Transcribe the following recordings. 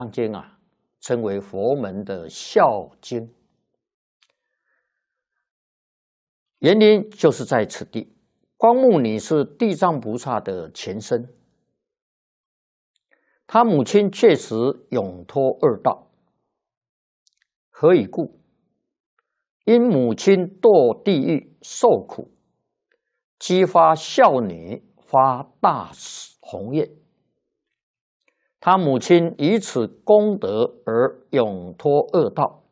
经啊，称为佛门的孝经，原因就是在此地。光目女是地藏菩萨的前身，他母亲确实永脱二道。何以故？因母亲堕地狱受苦，激发孝女发大宏愿，他母亲以此功德而永脱恶道。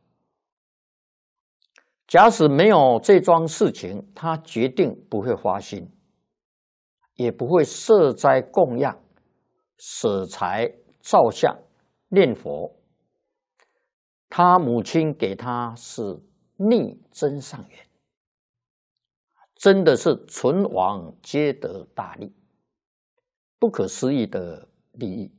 假使没有这桩事情，他决定不会发心，也不会设斋供养、舍财造像、念佛。他母亲给他是逆增上缘，真的是存亡皆得大利，不可思议的利益。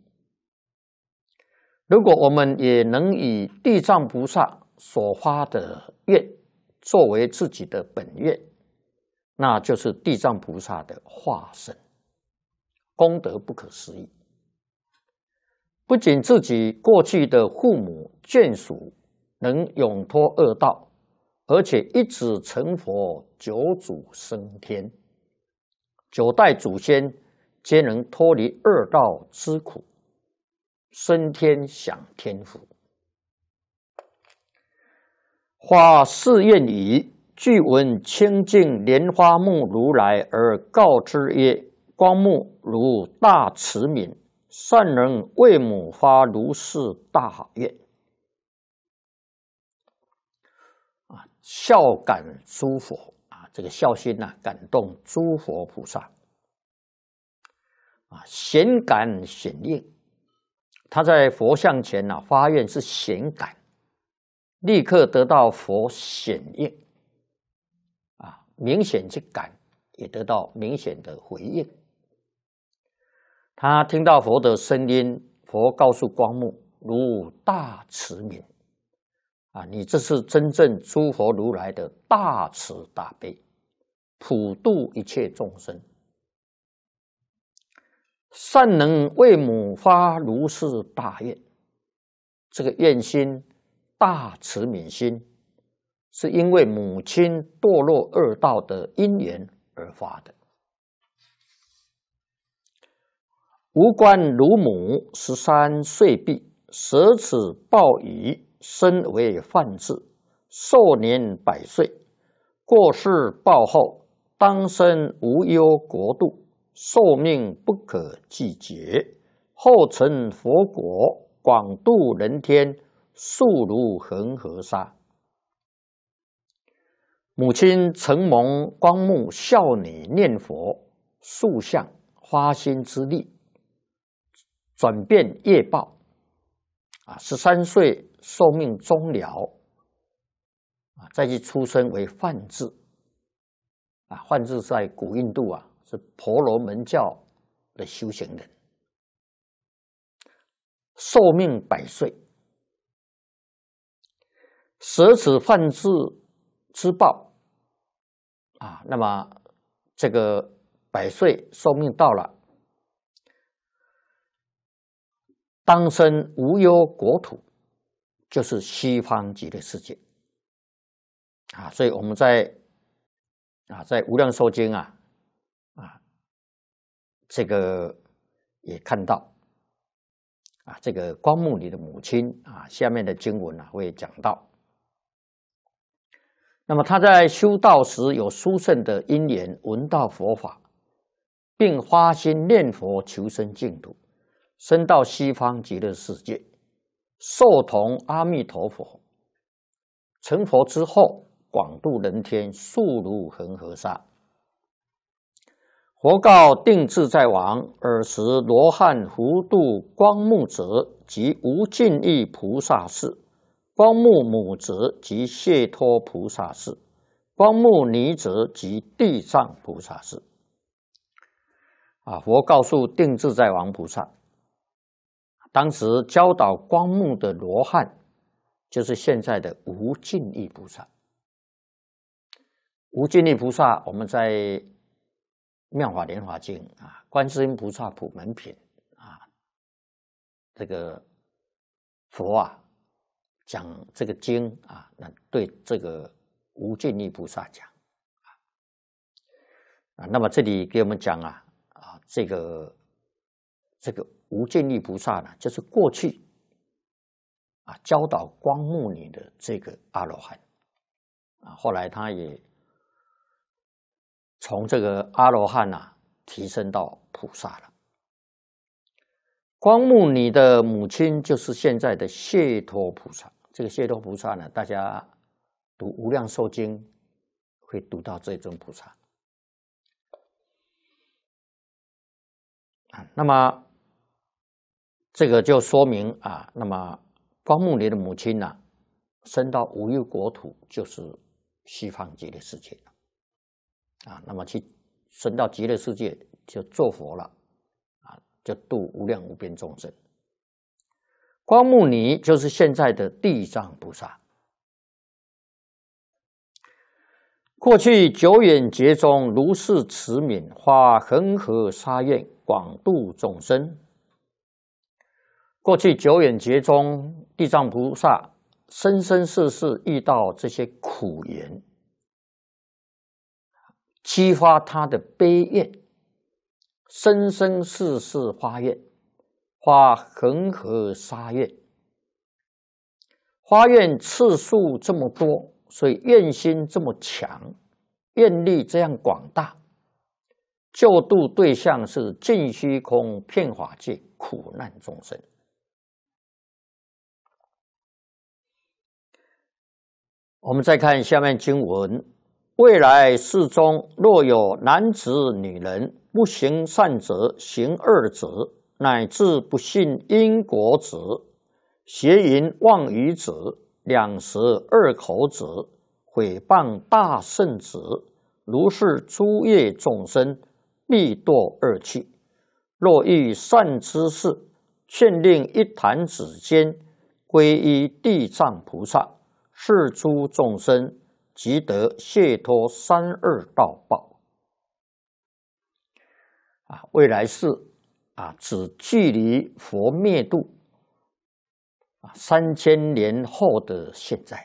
如果我们也能以地藏菩萨所发的愿作为自己的本愿，那就是地藏菩萨的化身，功德不可思议。不仅自己过去的父母眷属能永脱恶道，而且一子成佛，9祖升天，9代祖先皆能脱离恶道之苦，升天享天福。发誓愿已，具闻清净莲花目如来而告之曰：光目如大慈悯，善人为母发如是大愿。孝感诸佛这个孝心感动诸佛菩萨显感显应。他在佛像前发愿是显感，立刻得到佛显应明显去感，也得到明显的回应。他听到佛的声音，佛告诉光目：如大慈悯你这是真正诸佛如来的大慈大悲，普度一切众生。善能为母发如是大愿，这个愿心大慈悯心，是因为母亲堕落恶道的因缘而发的。无关乳母13岁毕，舍此报矣，身为梵志，寿年100岁。过世报后，当生无忧国度，寿命不可计劫。后成佛国，广度人天，速如恒河沙。母亲承蒙光目孝女念佛塑像发心之力，转变业报13岁寿命终了再去出生为梵志梵志在古印度是婆罗门教的修行人，寿命100岁，舍此梵志之报那么这个100岁寿命到了，当生无忧国土，就是西方极乐世界所以我们在无量寿经这个也看到这个光目女的母亲下面的经文会讲到。那么他在修道时有殊胜的因缘，闻到佛法，并发心念佛求生净土，升到西方极乐世界，寿同阿弥陀佛。成佛之后，广度人天，速如恒河沙。佛告定自在王：尔时罗汉福度光目者，即无尽意菩萨事；光目母者，即解脱菩萨事；光目女者，即地藏菩萨事。佛告诉定自在王菩萨，当时教导光目的罗汉，就是现在的无尽意菩萨。无尽意菩萨，我们在《妙法莲华经》观世音菩萨普门品这个佛啊讲这个经啊，那对这个无尽力菩萨讲啊，那么这里给我们讲这个无尽力菩萨呢，就是过去教导光目女的这个阿罗汉后来他也从这个阿罗汉提升到菩萨了。光目女的母亲就是现在的解脱菩萨。这个解脱菩萨呢，大家读《无量寿经》会读到这尊菩萨那么这个就说明那么光目女的母亲升到无欲国土，就是西方极乐世界那么去升到极乐世界就做佛了就度无量无边众生。光目女就是现在的地藏菩萨。过去久远劫中，如是慈悯，发恒河沙愿，广度众生。过去久远劫中，地藏菩萨生生世世遇到这些苦缘，激发他的悲愿，生生世世发愿，发恒河沙愿，发愿次数这么多，所以愿心这么强，愿力这样广大，救度对象是尽虚空遍法界苦难众生。我们再看下面经文：未来世中，若有男子女人不行善者，行恶者，乃至不信因果者，邪淫妄语者，两舌恶口者，毁谤大圣者，如是诸业众生，必堕恶趣。若遇善知识，劝令一弹指间，皈依地藏菩萨，是诸众生即得解脱三恶道报。未来世指距离佛灭度3000年后的现在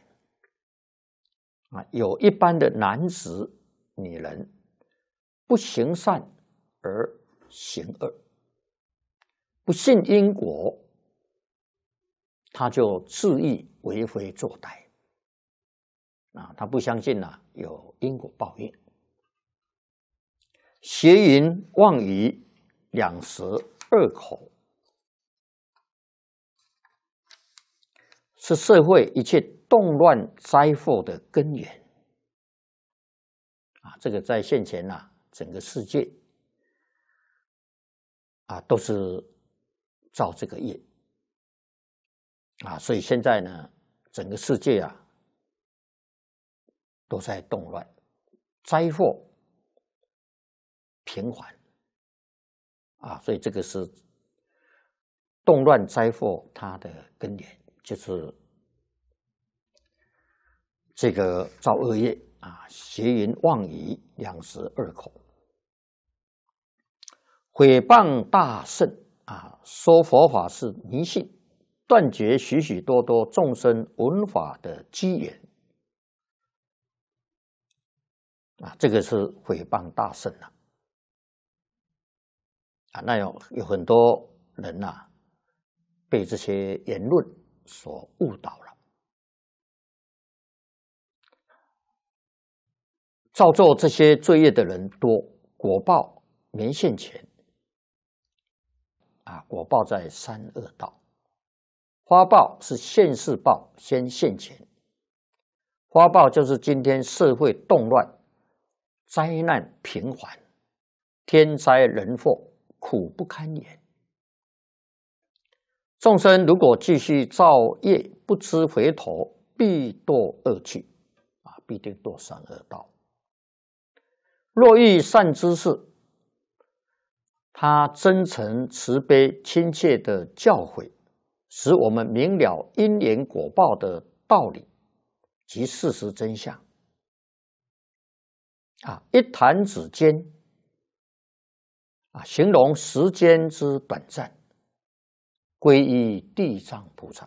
有一般的男子女人不行善而行恶，不信因果，他就恣意为非作歹他不相信有因果报应，邪淫妄语，两舌恶口，是社会一切动乱灾祸的根源这个在现前整个世界都是造这个业所以现在呢，整个世界都在动乱，灾祸频繁所以这个是动乱灾祸它的根源，就是这个造恶业邪淫妄语，两舌恶口，毁谤大圣说佛法是迷信，断绝许许多多众生闻法的机缘这个是毁谤大圣那有很多人被这些言论所误导了，造作这些罪业的人多，果报没现前果报在三恶道。花报是现世报先现前，花报就是今天社会动乱，灾难频繁，天灾人祸，苦不堪言。众生如果继续造业，不知回头，必堕恶趣必定堕三恶道。若遇善知识，他真诚慈悲亲切的教诲，使我们明了因缘果报的道理及事实真相一弹指间形容时间之短暂，皈依地藏菩萨